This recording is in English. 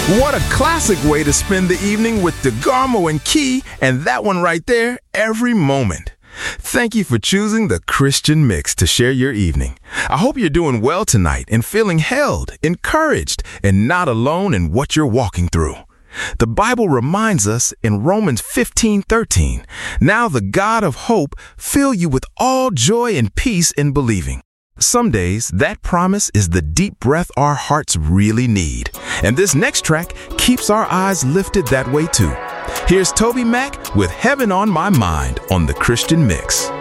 What a classic way to spend the evening with DeGarmo and Key, and that one right there, Every Moment. Thank you for choosing the Christian Mix to share your evening. I hope you're doing well tonight and feeling held, encouraged, and not alone in what you're walking through. The Bible reminds us in Romans 15:13, "Now the God of hope fill you with all joy and peace in believing." Some days, that promise is the deep breath our hearts really need. And this next track keeps our eyes lifted that way too. Here's Toby Mac with Heaven on My Mind on the Christian Mix.